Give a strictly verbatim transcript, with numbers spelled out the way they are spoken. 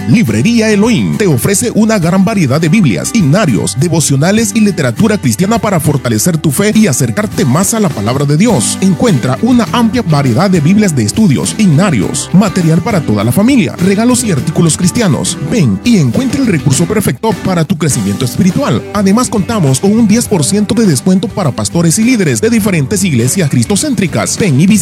Librería Elohim te ofrece una gran variedad de Biblias, himnarios, devocionales y literatura cristiana para fortalecer tu fe y acercarte más a la palabra de Dios. Encuentra una amplia variedad de Biblias de estudios, himnarios, material para toda la familia, regalos y artículos cristianos. Ven y encuentra el recurso perfecto para tu crecimiento espiritual. Además, contamos con un diez por ciento de descuento para pastores y líderes de diferentes iglesias cristocéntricas. Ven y visita